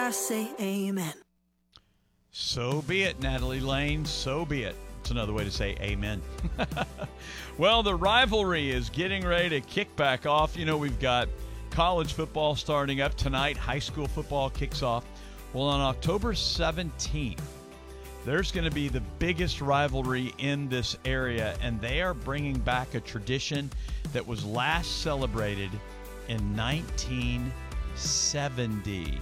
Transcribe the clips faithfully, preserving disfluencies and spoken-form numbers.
I say amen. So be it, Natalie Lane. So be it. It's another way to say amen. Well, the rivalry is getting ready to kick back off. You know, we've got college football starting up tonight. High school football kicks off. Well, on October seventeenth, there's going to be the biggest rivalry in this area, and they are bringing back a tradition that was last celebrated in nineteen seventy.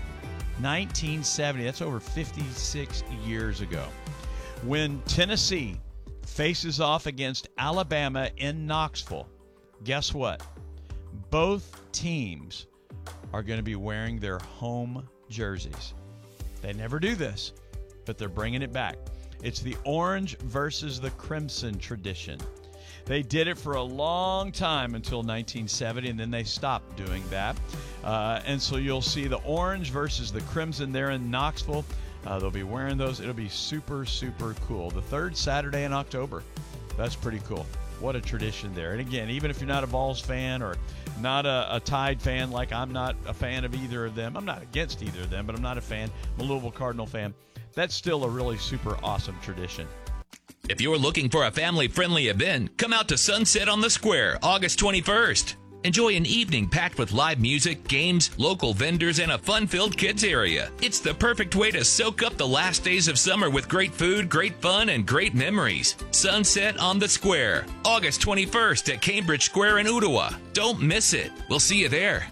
nineteen seventy, that's over fifty-six years ago. When Tennessee faces off against Alabama in Knoxville, guess what? Both teams are going to be wearing their home jerseys. They never do this, but they're bringing it back. It's the orange versus the crimson tradition. They did it for a long time until nineteen seventy, and then they stopped doing that. Uh, and so you'll see the orange versus the crimson there in Knoxville. Uh, they'll be wearing those. It'll be super, super cool. The third Saturday in October. That's pretty cool. What a tradition there. And again, even if you're not a Vols fan or not a, a Tide fan, like I'm not a fan of either of them. I'm not against either of them, but I'm not a fan. I'm a Louisville Cardinal fan. That's still a really super awesome tradition. If you're looking for a family-friendly event, come out to Sunset on the Square, August twenty-first. Enjoy an evening packed with live music, games, local vendors, and a fun-filled kids area. It's the perfect way to soak up the last days of summer with great food, great fun, and great memories. Sunset on the Square, August twenty-first at Cambridge Square in Ottawa. Don't miss it. We'll see you there.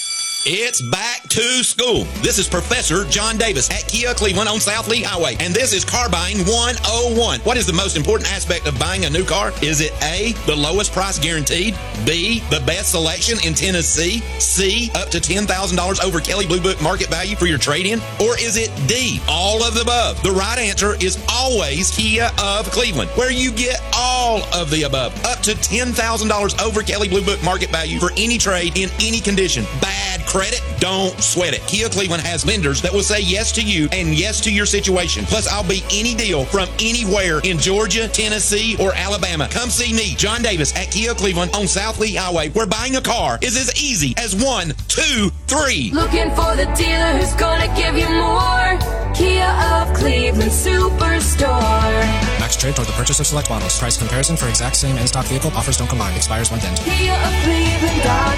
It's back to school. This is Professor John Davis at Kia Cleveland on South Lee Highway, and this is Car Buying one oh one. What is the most important aspect of buying a new car? Is it A, the lowest price guaranteed, B, the best selection in Tennessee, C, up to ten thousand dollars over Kelley Blue Book market value for your trade-in, or is it D, all of the above? The right answer is always Kia of Cleveland, where you get all of the above, up to ten thousand dollars over Kelley Blue Book market value for any trade in any condition. Bad credit? Don't sweat it. Kia Cleveland has lenders that will say yes to you and yes to your situation. Plus, I'll beat any deal from anywhere in Georgia, Tennessee, or Alabama. Come see me, John Davis, at Kia Cleveland on South Lee Highway, where buying a car is as easy as one, two, three. Looking for the dealer who's gonna give you more. Kia of Cleveland Superstore. Max trade toward the purchase of select models. Price comparison for exact same in-stock vehicle. Offers don't combine. Expires one ten. Kia of Cleveland dot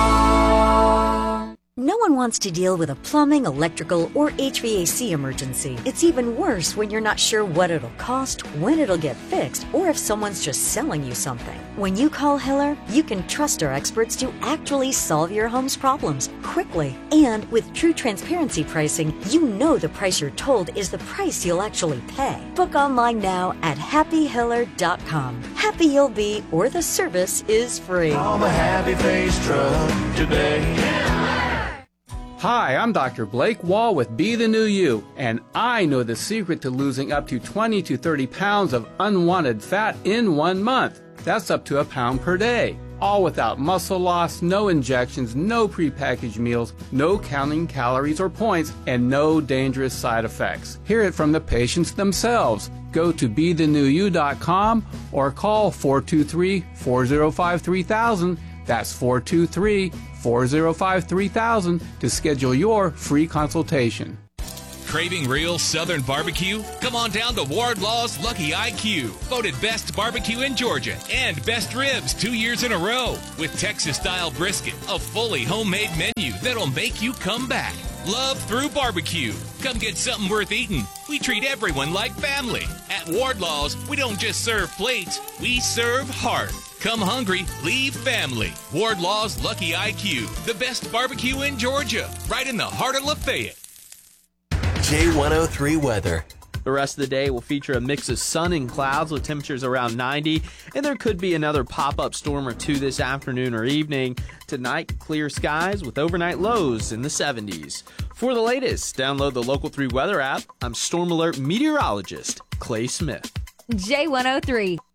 com. No one wants to deal with a plumbing, electrical, or H V A C emergency. It's even worse when you're not sure what it'll cost, when it'll get fixed, or if someone's just selling you something. When you call Hiller, you can trust our experts to actually solve your home's problems quickly. And with true transparency pricing, you know the price you're told is the price you'll actually pay. Book online now at happy hiller dot com. Happy you'll be, or the service is free. Call the Happy Face Truck today. Hi, I'm Doctor Blake Wall with Be the New You, and I know the secret to losing up to twenty to thirty pounds of unwanted fat in one month. That's up to a pound per day. All without muscle loss, no injections, no prepackaged meals, no counting calories or points, and no dangerous side effects. Hear it from the patients themselves. Go to be the new you dot com or call four two three, four oh five, three thousand. That's four two three, four oh five, three thousand to schedule your free consultation. Craving real Southern barbecue? Come on down to Wardlaw's Lucky I Q. Voted best barbecue in Georgia and best ribs two years in a row. With Texas-style brisket, a fully homemade menu that'll make you come back. Love through barbecue. Come get something worth eating. We treat everyone like family. At Wardlaw's, we don't just serve plates, we serve heart. Come hungry, leave family. Wardlaw's Lucky I Q, the best barbecue in Georgia, right in the heart of Lafayette. J one oh three weather. The rest of the day will feature a mix of sun and clouds with temperatures around ninety, and there could be another pop-up storm or two this afternoon or evening. Tonight, clear skies with overnight lows in the seventies. For the latest, download the Local three weather app. I'm Storm Alert meteorologist Clay Smith. J one oh three.